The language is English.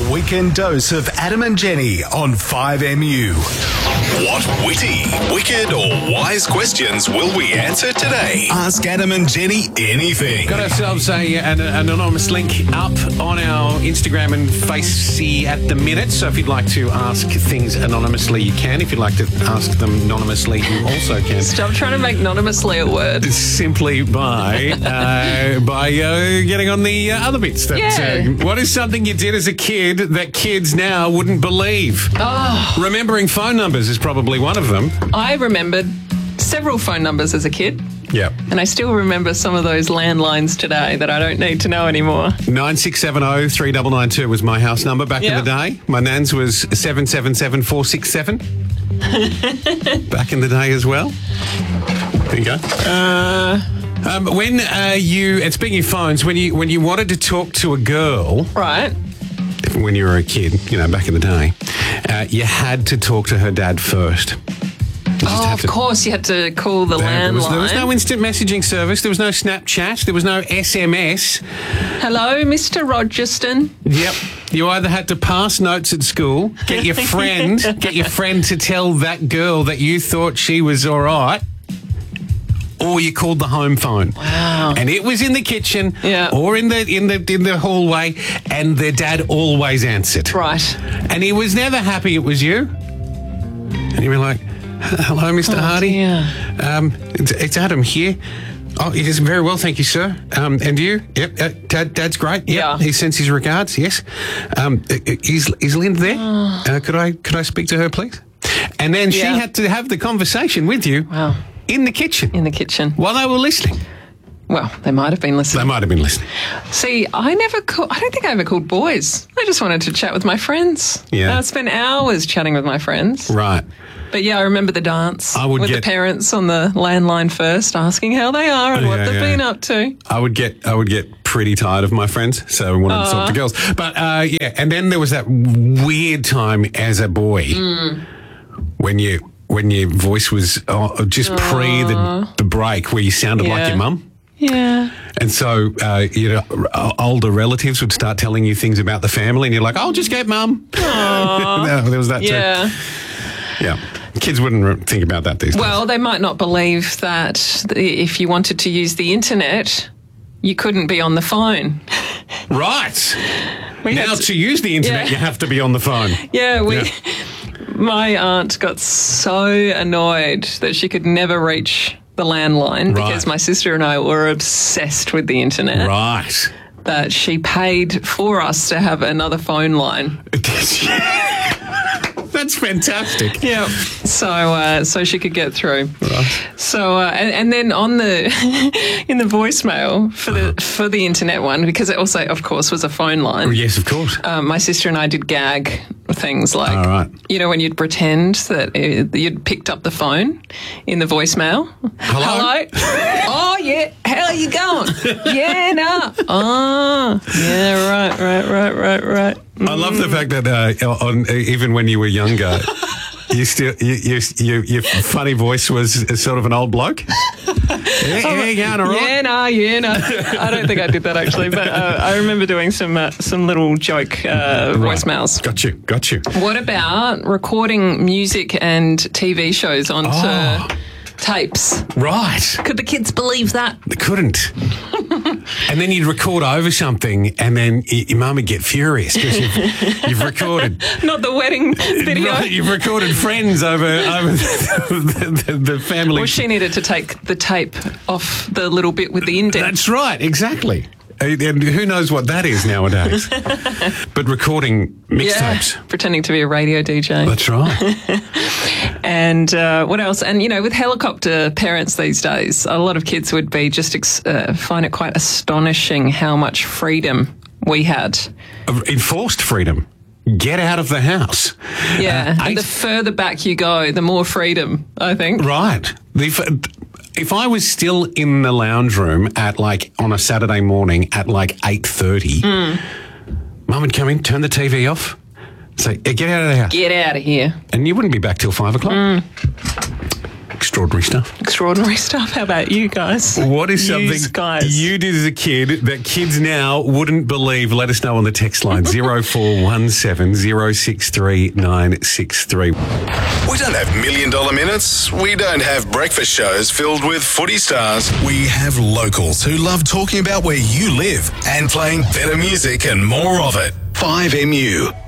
weekend dose of Adam and Jenny on 5MU. What witty, wicked or wise questions will we answer today? Ask Adam and Jenny anything. Got ourselves an anonymous link up on our Instagram and Facey at the minute. So if you'd like to ask things anonymously, you can. If you'd like to ask them anonymously, you also can. Stop trying to make anonymously a word. Simply by getting on the other bits. What is something you did as a kid that kids now wouldn't believe? Remembering phone numbers is probably one of them. I remembered several phone numbers as a kid. Yeah. And I still remember some of those landlines today that I don't need to know anymore. 9670 3992 was my house number back in the day. My nan's was 777 467. Back in the day as well. There you go. And speaking of phones, when you wanted to talk to a girl, right? When you were a kid, back in the day, you had to talk to her dad first. Of course, you had to call the landline. There was no instant messaging service. There was no Snapchat. There was no SMS. Hello, Mr. Rogerston. Yep. You either had to pass notes at school, get your friend to tell that girl that you thought she was all right, or you called the home phone. Wow. And it was in the kitchen or in the hallway, and their dad always answered. Right. And he was never happy it was you. And you were like, hello, Mr. Hardy. Dear. It's Adam here. Oh, he does very well, thank you, sir. And you? Yep. Dad's great. Yep. Yeah. He sends his regards. Yes. Is Lynn there? Could I speak to her, please? And then she had to have the conversation with you. Wow. In the kitchen. In the kitchen. While they were listening. Well, they might have been listening. They might have been listening. See, I don't think I ever called boys. I just wanted to chat with my friends. Yeah. I spent hours chatting with my friends. Right. But I remember the dance with the parents on the landline first, asking how they are and what they've been up to. I would get pretty tired of my friends, so I wanted to talk to girls. But and then there was that weird time as a boy when your voice was just pre the break, where you sounded like your mum. Yeah. And so, older relatives would start telling you things about the family, and you're like, "I'll just get mum." No, there was that too. Yeah. Kids wouldn't think about that these days. Well, they might not believe that if you wanted to use the internet, you couldn't be on the phone. Right. To use the internet, you have to be on the phone. My aunt got so annoyed that she could never reach the landline because my sister and I were obsessed with the internet. Right. That she paid for us to have another phone line. That's fantastic. Yeah. So she could get through. Right. So and then on the in the voicemail for the internet one, because it also, of course, was a phone line. Yes, of course. My sister and I did gag things like, when you'd pretend that you'd picked up the phone in the voicemail. Hello? Oh, yeah. How are you going? Yeah, no. Oh, yeah, right. I love the fact that even when you were younger, your funny voice was sort of an old bloke. Yeah, all right. Yeah, no. I don't think I did that actually, but I remember doing some little joke voicemails. Got you. What about recording music and TV shows onto tapes? Right. Could the kids believe that? They couldn't. And then you'd record over something, and then your mum would get furious because you've recorded. Not the wedding video. Right, you've recorded Friends over the family. Well, she needed to take the tape off the little bit with the indent. That's right, exactly. And who knows what that is nowadays? But recording mixtapes. Yeah, pretending to be a radio DJ. That's right. And what else? And, with helicopter parents these days, a lot of kids would be find it quite astonishing how much freedom we had. Enforced freedom. Get out of the house. Yeah, and the further back you go, the more freedom, I think. Right. If I was still in the lounge room on a Saturday morning at 8:30, Mum would come in, turn the TV off, say, get out of the house. Get out of here. And you wouldn't be back till 5 o'clock. extraordinary stuff. Extraordinary stuff. How about you guys? What is something guys? you did as a kid that kids now wouldn't believe? Let us know on the text line 0417 063 963. We don't have $1 Million Minutes. We don't have breakfast shows filled with footy stars. We have locals who love talking about where you live and playing better music and more of it. 5MU.